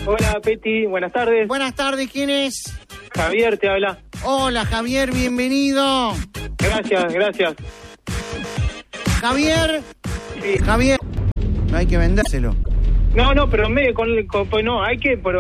Hola, Peti, buenas tardes. Buenas tardes, ¿quién es? Javier te habla. Hola, Javier, bienvenido. Gracias. Javier. Sí. Javier. No hay que vendérselo. No, pero no, hay que ir por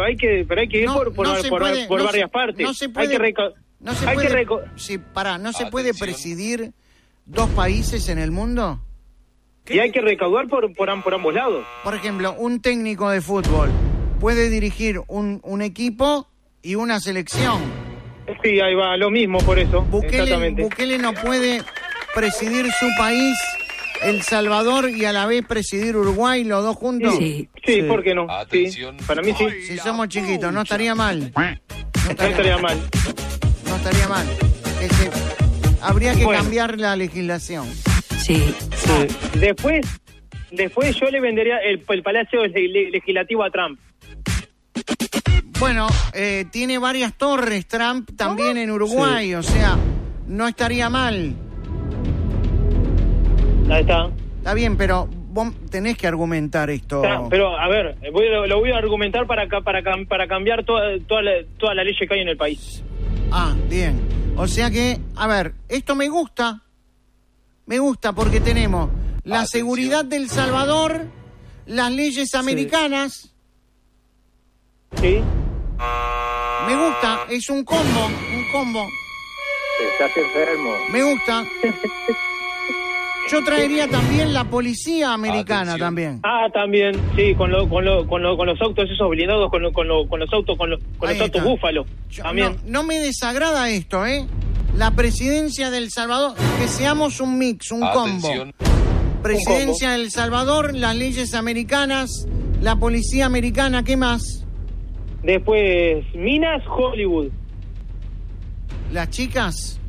varias partes. No se puede. No se puede presidir 2 países en el mundo. Y hay que recaudar por ambos lados. Por ejemplo, un técnico de fútbol puede dirigir un equipo y una selección. Sí, ahí va, lo mismo por eso. Exactamente. Bukele no puede presidir su país, El Salvador, y a la vez presidir Uruguay, los dos juntos. Sí, ¿por qué no? Atención. Sí, para mí sí. Si somos chiquitos, no estaría mal. No estaría mal. No estaría mal. Habría que cambiar la legislación. Sí. Después yo le vendería el Palacio Legislativo a Trump. Bueno, tiene varias torres Trump también en Uruguay, o sea, no estaría mal. Ahí está. Está bien, pero vos tenés que argumentar esto. Pero, a ver, lo voy a argumentar para cambiar toda la ley que hay en el país. Ah, bien. O sea que, a ver, esto me gusta porque tenemos la seguridad del Salvador, las leyes americanas. Sí. Me gusta, es un combo. Estás enfermo. Me gusta. Yo traería también la policía americana también. Ah, también, sí, con los autos esos blindados, con los autos búfalo. También. No me desagrada esto, La presidencia del Salvador, que seamos un mix, un combo. Presidencia del Salvador, las leyes americanas, la policía americana, ¿qué más? Después, Minas, Hollywood. ¿Las chicas?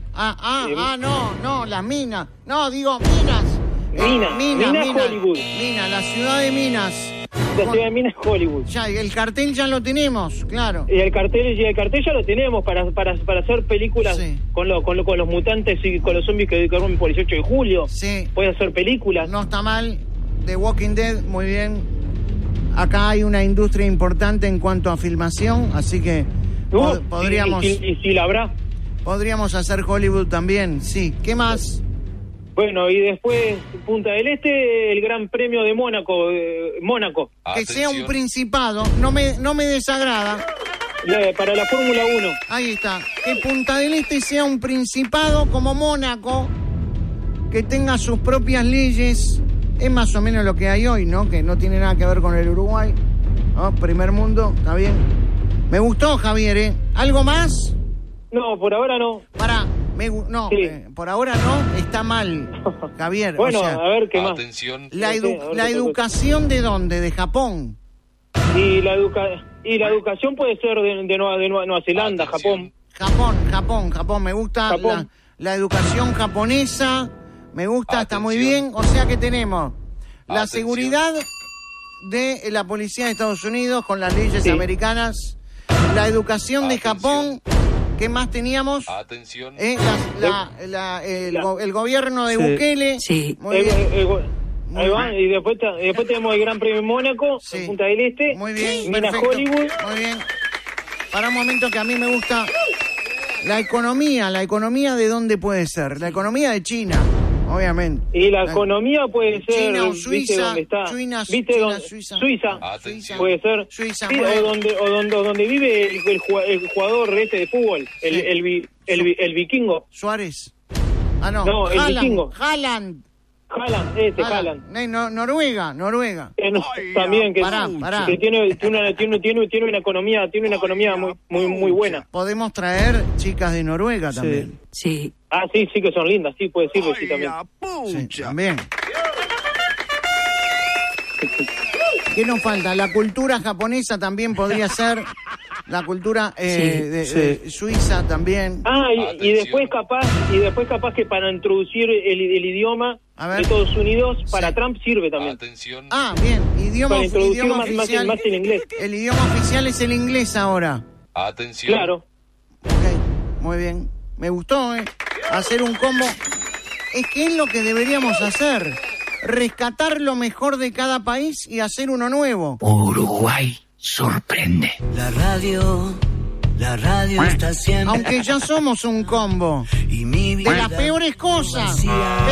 No, las minas. No, digo Minas. Minas, Hollywood. Minas, la ciudad de Minas. La ciudad de Minas, Hollywood. Ya, el cartel ya lo tenemos, claro. Y el cartel ya lo tenemos para hacer películas con los mutantes y con los zombies que quedaron por el 18 de julio. Sí. Puede hacer películas. No está mal. The Walking Dead, muy bien. Acá hay una industria importante en cuanto a filmación, así que podríamos... Y si la habrá. Podríamos hacer Hollywood también, sí. ¿Qué más? Bueno, y después Punta del Este, el Gran Premio de Mónaco. Que sea un principado, no me desagrada. Para la Fórmula 1. Ahí está. Que Punta del Este sea un principado como Mónaco, que tenga sus propias leyes. Es más o menos lo que hay hoy, ¿no? Que no tiene nada que ver con el Uruguay. ¿No? Primer mundo, está bien. Me gustó, Javier, ¿Algo más? No, por ahora no. Por ahora no, está mal, Javier. Bueno, o sea, a ver qué más. Atención. La educación ¿de dónde? ¿De Japón? Y la educación puede ser de Nueva Zelanda, Atención. Japón. Me gusta Japón. La educación japonesa. Me gusta, está muy bien. O sea que tenemos la seguridad de la policía de Estados Unidos con las leyes americanas, la educación de Japón. ¿Qué más teníamos? Atención. El gobierno de Bukele. Sí. Muy bien. Ahí va, y después tenemos el Gran Premio de Mónaco, en Punta del Este. Muy bien, Minas, perfecto. Hollywood. Muy bien. Para un momento que a mí me gusta la economía ¿de dónde puede ser? La economía de China, obviamente. Y la economía puede ser, China o ¿viste Suiza? dónde está? Suiza. Suiza. Atención. Puede ser. Suiza, Sí, muy bien. o donde vive el jugador de fútbol, el vikingo. Suárez. No, el vikingo. Haaland. Haaland. Noruega. También que Pará. que tiene una economía muy buena. Podemos traer chicas de Noruega también. Sí. Ah, sí que son lindas, sí, puede decirlo, sí, también. Sí, también. ¿Qué nos falta? La cultura japonesa también podría ser. La cultura de Suiza también. Ah, y después capaz que para introducir el idioma de Estados Unidos, para Trump sirve también. Atención. Ah, bien. Para introducir Oficial. más el inglés. El idioma oficial es el inglés ahora. Atención. Claro. Ok, muy bien. Me gustó, hacer un combo. Es que es lo que deberíamos hacer. Rescatar lo mejor de cada país y hacer uno nuevo. Uruguay sorprende. La radio está siempre. Aunque ya somos un combo Y mi de las peores cosas.